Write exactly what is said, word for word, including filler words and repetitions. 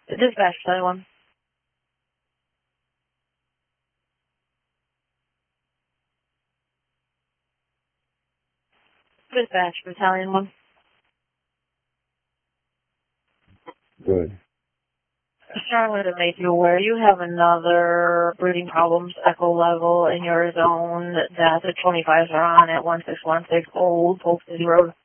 Dispatch, Battalion one. Dispatch, Battalion one. Good. Strongly to make you aware, you have another breathing problems echo level in your zone that the twenty-fives are on at one six one six Old Polk City Road.